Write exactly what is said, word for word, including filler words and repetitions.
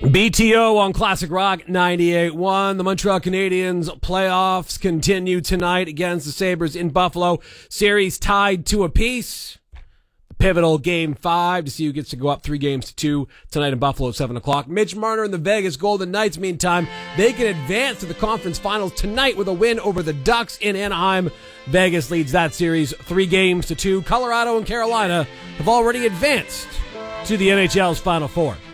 B T O on Classic Rock ninety-eight point one. The Montreal Canadiens playoffs continue tonight against the Sabres in Buffalo. Series tied to apiece. Pivotal game five to see who gets to go up three games to two tonight in Buffalo at seven o'clock. Mitch Marner and the Vegas Golden Knights, meantime, they can advance to the conference finals tonight with a win over the Ducks in Anaheim. Vegas leads that series three games to two. Colorado and Carolina have already advanced to the N H L's Final Four.